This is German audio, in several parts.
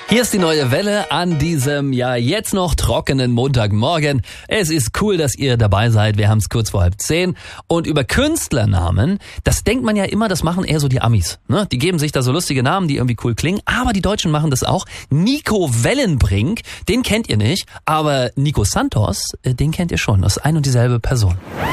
Hier ist die neue Welle an diesem jetzt noch trockenen Montagmorgen. Es ist cool, dass ihr dabei seid. Wir haben es kurz vor 9:30. Und über Künstlernamen, das denkt man ja immer, das machen eher so die Amis. Ne? Die geben sich da so lustige Namen, die irgendwie cool klingen. Aber die Deutschen machen das auch. Nico Wellenbrink, den kennt ihr nicht. Aber Nico Santos, den kennt ihr schon. Das ist ein und dieselbe Person.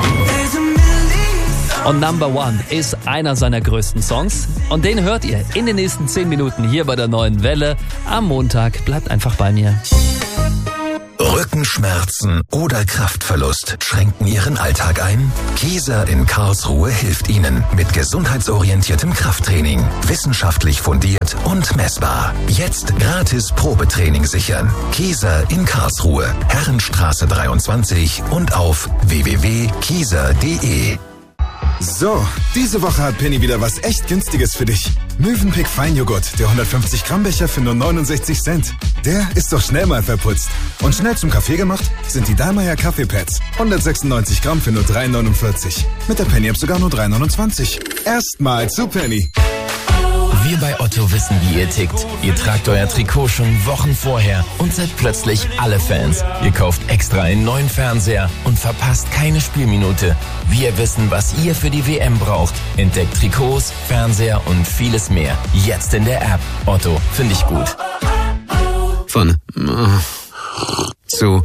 Und Number One ist einer seiner größten Songs. Und den hört ihr in den nächsten 10 Minuten hier bei der neuen Welle am Montag. Bleibt einfach bei mir. Rückenschmerzen oder Kraftverlust schränken Ihren Alltag ein? Kieser in Karlsruhe hilft Ihnen mit gesundheitsorientiertem Krafttraining. Wissenschaftlich fundiert und messbar. Jetzt gratis Probetraining sichern. Kieser in Karlsruhe, Herrenstraße 23 und auf www.kieser.de. So, diese Woche hat Penny wieder was echt Günstiges für dich. Mövenpick Feinjoghurt, der 150 Gramm Becher für nur 69 Cent. Der ist doch schnell mal verputzt. Und schnell zum Kaffee gemacht sind die Dallmayr Kaffeepads. 196 Gramm für nur 3,49. Mit der Penny App sogar nur 3,29. Erstmal zu Penny. Wir bei Otto wissen, wie ihr tickt. Ihr tragt euer Trikot schon Wochen vorher und seid plötzlich alle Fans. Ihr kauft extra einen neuen Fernseher und verpasst keine Spielminute. Wir wissen, was ihr für die WM braucht. Entdeckt Trikots, Fernseher und vieles mehr. Jetzt in der App. Otto, finde ich gut. Von zu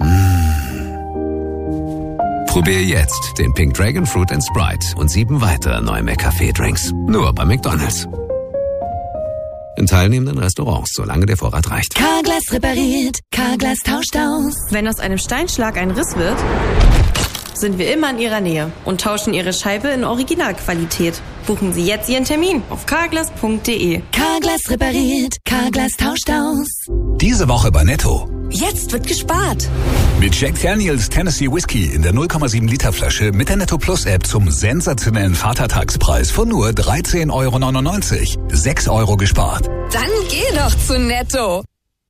Probier jetzt den Pink Dragon Fruit & Sprite und 7 weitere neue McCafé-Drinks. Nur bei McDonald's. In teilnehmenden Restaurants, solange der Vorrat reicht. Carglass repariert, Carglass tauscht aus. Wenn aus einem Steinschlag ein Riss wird, sind wir immer in Ihrer Nähe und tauschen Ihre Scheibe in Originalqualität. Buchen Sie jetzt Ihren Termin auf carglass.de. Carglass repariert, Carglass tauscht aus. Diese Woche bei Netto. Jetzt wird gespart. Mit Jack Daniels Tennessee Whiskey in der 0,7 Liter Flasche mit der Netto Plus App zum sensationellen Vatertagspreis von nur 13,99 €. 6 € gespart. Dann geh doch zu Netto.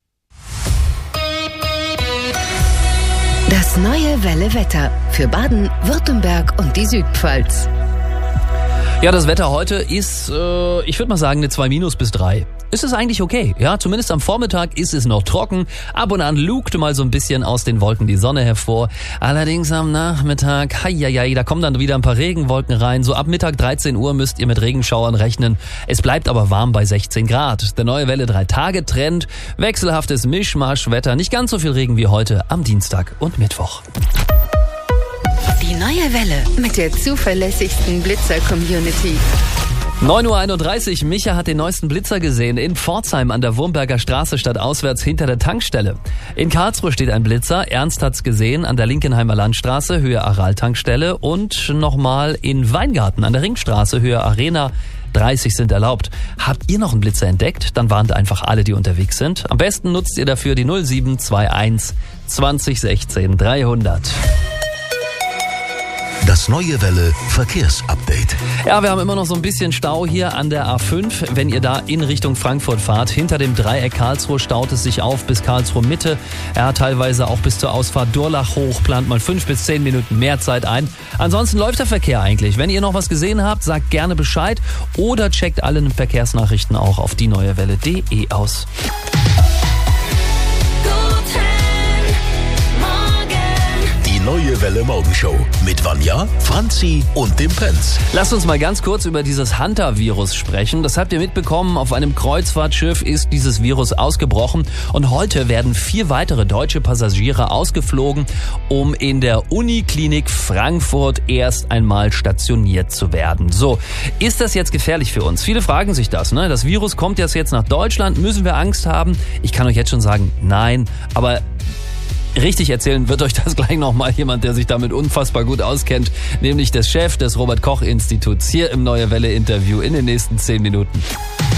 Das neue Welle Wetter für Baden, Württemberg und die Südpfalz. Ja, das Wetter heute ist, ich würde mal sagen, eine 2- bis 3. Ist es eigentlich okay? Ja, zumindest am Vormittag ist es noch trocken. Ab und an lugt mal so ein bisschen aus den Wolken die Sonne hervor. Allerdings am Nachmittag, da kommen dann wieder ein paar Regenwolken rein. So ab Mittag 13 Uhr müsst ihr mit Regenschauern rechnen. Es bleibt aber warm bei 16 Grad. Der neue Welle 3-Tage-Trend, wechselhaftes Mischmaschwetter, nicht ganz so viel Regen wie heute am Dienstag und Mittwoch. Die neue Welle mit der zuverlässigsten Blitzer-Community. 9:31 Uhr, Micha hat den neuesten Blitzer gesehen. In Pforzheim an der Wurmberger Straße stadtauswärts hinter der Tankstelle. In Karlsruhe steht ein Blitzer, Ernst hat's gesehen, an der Linkenheimer Landstraße, Höhe Aral-Tankstelle. Und nochmal in Weingarten an der Ringstraße, Höhe Arena. 30 sind erlaubt. Habt ihr noch einen Blitzer entdeckt? Dann warnt einfach alle, die unterwegs sind. Am besten nutzt ihr dafür die 0721 20 16 300. Das neue Welle Verkehrsupdate. Ja, wir haben immer noch so ein bisschen Stau hier an der A5. Wenn ihr da in Richtung Frankfurt fahrt, hinter dem Dreieck Karlsruhe staut es sich auf bis Karlsruhe Mitte. Ja, teilweise auch bis zur Ausfahrt Durlach hoch. Plant mal 5 bis 10 Minuten mehr Zeit ein. Ansonsten läuft der Verkehr eigentlich. Wenn ihr noch was gesehen habt, sagt gerne Bescheid oder checkt alle Verkehrsnachrichten auch auf dieneuewelle.de aus. Neue Welle Morgenshow mit Vanja, Franzi und dem Prinz. Lasst uns mal ganz kurz über dieses Hunter-Virus sprechen. Das habt ihr mitbekommen, auf einem Kreuzfahrtschiff ist dieses Virus ausgebrochen und heute werden 4 weitere deutsche Passagiere ausgeflogen, um in der Uniklinik Frankfurt erst einmal stationiert zu werden. So, ist das jetzt gefährlich für uns? Viele fragen sich das, ne? Das Virus kommt jetzt nach Deutschland, müssen wir Angst haben? Ich kann euch jetzt schon sagen, nein, aber richtig erzählen wird euch das gleich nochmal jemand, der sich damit unfassbar gut auskennt, nämlich der Chef des Robert-Koch-Instituts hier im Neue Welle-Interview in den nächsten 10 Minuten.